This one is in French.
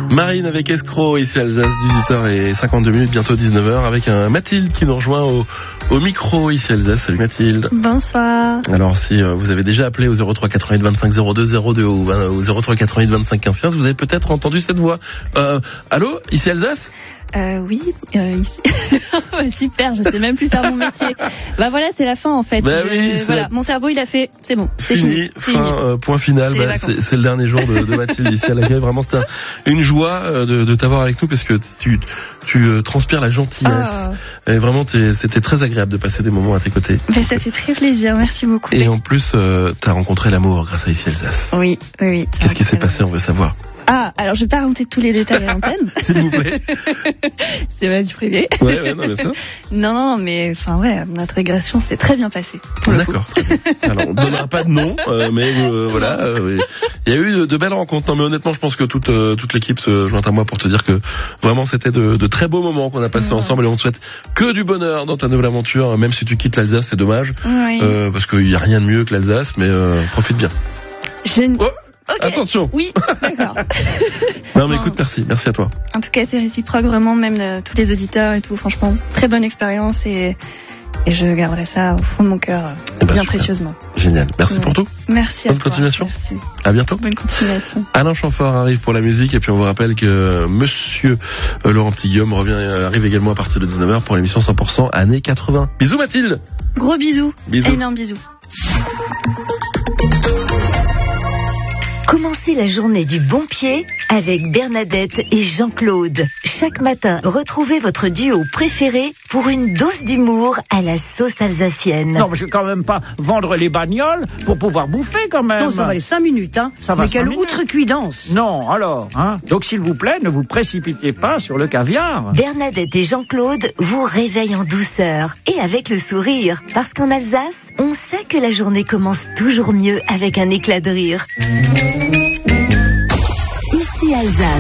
Marine avec Escroc, ici Alsace, 18h52, bientôt 19h, avec un Mathilde qui nous rejoint au micro, ici Alsace. Salut Mathilde. Bonsoir. Alors si vous avez déjà appelé au 03 88 25 02 02 ou au 03 88 25 15 15, vous avez peut-être entendu cette voix. Allô, ici Alsace ? Oui, ici. Super, je sais même plus faire mon métier. Bah voilà, c'est la fin en fait. Voilà, mon cerveau il a fait, c'est bon, c'est fini. Point final. C'est le dernier jour de Mathilde ici à l'accueil. Vraiment, c'était une joie de t'avoir avec nous parce que tu transpires la gentillesse. Et vraiment, c'était très agréable de passer des moments à tes côtés. Mais ça fait très plaisir, merci beaucoup. Et en plus, t'as rencontré l'amour grâce à ici Alsace. Oui. Qu'est-ce qui s'est passé, on veut savoir. Alors je vais pas raconter tous les détails à l'antenne. S'il vous plaît. C'est ma vie privée. Ouais, non, bien sûr. Non, mais notre régression s'est très bien passée. D'accord. Alors, on ne donnera pas de nom, mais voilà. Il y a eu de belles rencontres. Non, mais honnêtement, je pense que toute l'équipe se joint à moi pour te dire que vraiment c'était de très beaux moments qu'on a passés ensemble et on te souhaite que du bonheur dans ta nouvelle aventure. Même si tu quittes l'Alsace, c'est dommage. Oui. Parce qu'il n'y a rien de mieux que l'Alsace, mais profite bien. Okay. Attention. Oui, d'accord. Non mais écoute, merci à toi. En tout cas, c'est réciproque vraiment, même tous les auditeurs et tout. Franchement, très bonne expérience et je garderai ça au fond de mon cœur bien précieusement. Génial. Merci pour tout. Merci à toi. Bonne continuation. Merci. À bientôt. Bonne continuation. Alain Chamfort arrive pour la musique et puis on vous rappelle que Monsieur Laurent Petit-Guillaume arrive également à partir de 19h pour l'émission 100% années 80. Bisous Mathilde. Gros bisous. Bisous. Énorme bisous. Commencez la journée du bon pied avec Bernadette et Jean-Claude. Chaque matin, retrouvez votre duo préféré pour une dose d'humour à la sauce alsacienne. Non, mais je vais quand même pas vendre les bagnoles pour pouvoir bouffer quand même. Non, ça va les 5 minutes, hein. Ça va. Mais quelle outrecuidance. Non, alors, hein. Donc s'il vous plaît, ne vous précipitez pas sur le caviar. Bernadette et Jean-Claude vous réveillent en douceur et avec le sourire. Parce qu'en Alsace, on sait que la journée commence toujours mieux avec un éclat de rire. Ici Alsace.